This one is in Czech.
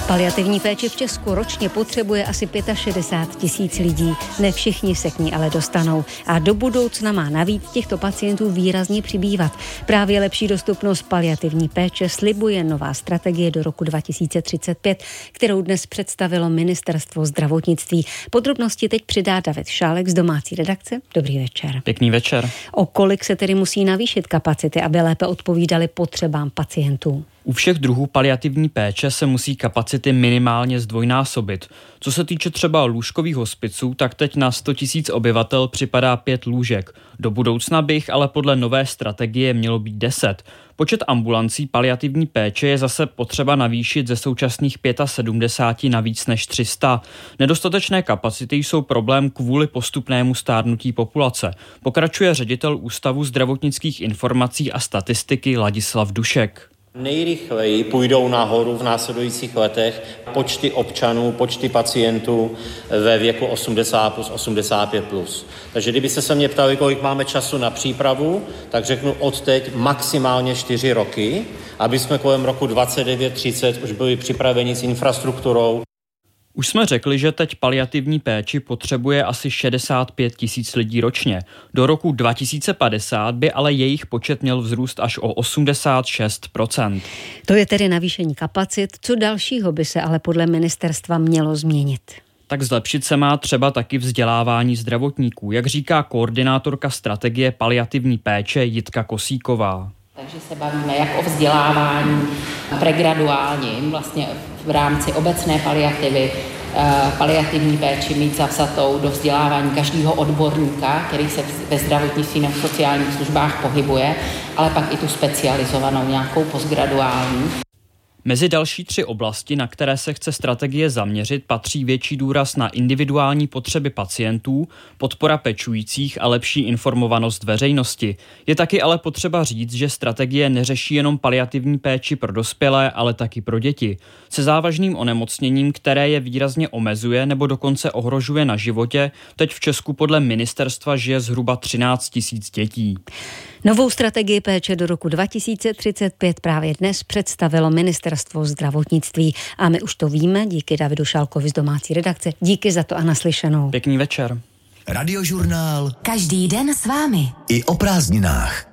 Paliativní péči v Česku ročně potřebuje asi 65 000 lidí. Ne všichni se k ní ale dostanou. A do budoucna má navíc těchto pacientů výrazně přibývat. Právě lepší dostupnost paliativní péče slibuje nová strategie do roku 2035, kterou dnes představilo Ministerstvo zdravotnictví. Podrobnosti teď přidá David Šálek z domácí redakce. Dobrý večer. Pěkný večer. O kolik se tedy musí navýšit kapacity, aby lépe odpovídaly potřebám pacientů? U všech druhů paliativní péče se musí kapacity minimálně zdvojnásobit. Co se týče třeba lůžkových hospiců, tak teď na 100 000 obyvatel připadá 5 lůžek. Do budoucna by jich ale podle nové strategie mělo být 10. Počet ambulancí paliativní péče je zase potřeba navýšit ze současných 75 na víc než 300. Nedostatečné kapacity jsou problém kvůli postupnému stárnutí populace. Pokračuje ředitel Ústavu zdravotnických informací a statistiky Ladislav Dušek. Nejrychleji půjdou nahoru v následujících letech počty občanů, počty pacientů ve věku 80 plus, 85 plus. Takže kdybyste se mě ptali, kolik máme času na přípravu, tak řeknu od teď maximálně 4 roky, aby jsme kolem roku 29-30 už byli připraveni s infrastrukturou. Už jsme řekli, že teď paliativní péči potřebuje asi 65 000 lidí ročně. Do roku 2050 by ale jejich počet měl vzrůst až o 86%. To je tedy navýšení kapacit. Co dalšího by se ale podle ministerstva mělo změnit? Tak zlepšit se má třeba taky vzdělávání zdravotníků, jak říká koordinátorka strategie paliativní péče Jitka Kosíková. Takže se bavíme jak o vzdělávání pregraduálním, vlastně v rámci obecné paliativy, paliativní péči mít zavzatou do vzdělávání každého odborníka, který se ve zdravotnictví nebo v sociálních službách pohybuje, ale pak i tu specializovanou nějakou postgraduální. Mezi další 3 oblasti, na které se chce strategie zaměřit, patří větší důraz na individuální potřeby pacientů, podpora pečujících a lepší informovanost veřejnosti. Je taky ale potřeba říct, že strategie neřeší jenom paliativní péči pro dospělé, ale taky pro děti. Se závažným onemocněním, které je výrazně omezuje nebo dokonce ohrožuje na životě, teď v Česku podle ministerstva žije zhruba 13 000 dětí. Novou strategii péče do roku 2035 právě dnes představilo Ministerstvo zdravotnictví. A my už to víme, díky Davidu Šálkovi z domácí redakce. Díky za to a naslyšenou. Pěkný večer. Radiožurnál. Každý den s vámi. I o prázdninách.